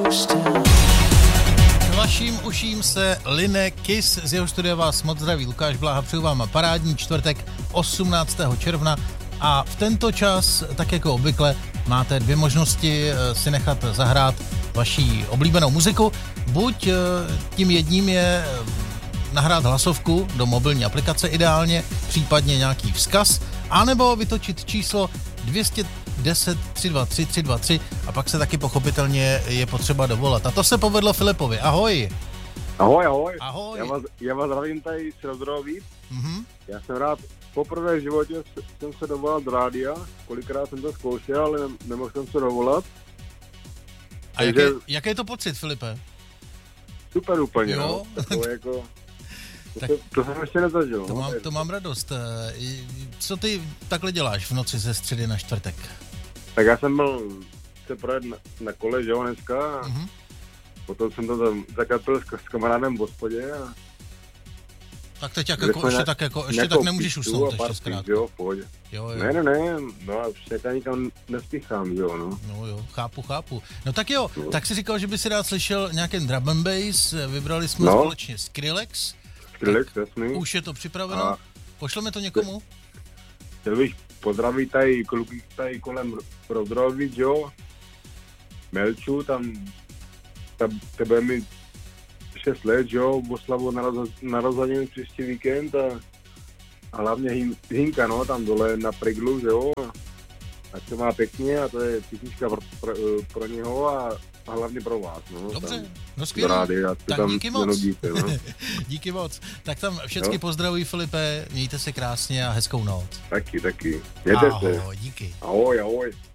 Vaším uším se line Kiss, z jeho studia vás moc zdraví Lukáš Bláha, přeju vám parádní čtvrtek 18. června a v tento čas, tak jako obvykle, máte dvě možnosti si nechat zahrát vaší oblíbenou muziku. Buď tím jedním je nahrát hlasovku do mobilní aplikace ideálně, případně nějaký vzkaz, anebo vytočit číslo 210 323 323 a pak se taky pochopitelně je potřeba dovolat. A to se povedlo Filipovi. Ahoj. Ahoj, ahoj. Ahoj. Já vás zdravím tady z Rozdroví. Mhm. Já jsem rád, poprvé v životě jsem se dovolal do rádia, kolikrát jsem to zkoušel, ale nemohl jsem se dovolat. A jaký je to pocit, Filipe? Super úplně, jo? No. Takové jako... To jsem ještě nezažil. To mám radost. Co ty takhle děláš v noci ze středy na čtvrtek? Tak já jsem byl se projet na kole, že jo, dneska. Mhm. Potom jsem to tam zakapil s kamarádem v hospodě. Tak teď ještě tak nemůžeš usnout ještě zkrátka. Jo, v pohodě. Jo. Ne, no a ještě nikam nespíchám, jo, no. No jo, chápu. No tak jo, tak si říkal, že by si rád slyšel nějaký drum and bass, vybrali jsme společně Skrillex, jasný. Už je to připraveno, pošleme to někomu? Chtěl bych pozdravit tady kluky tady kolem Rozdroví, jo, Melču, tam tebe mi 6 let, jo, oslavu narozenin příští víkend a hlavně Hinka, no, tam dole na Priglu, jo, ať to má pěkně a to je písnička pro něho a hlavně pro vás, no. Dobře, no skvělý, tak díky moc. Nenudíte, no. Díky moc, tak tam všechny pozdravují, Filipe, mějte se krásně a hezkou noc. Taky. Mějte se. Díky. Ahoj.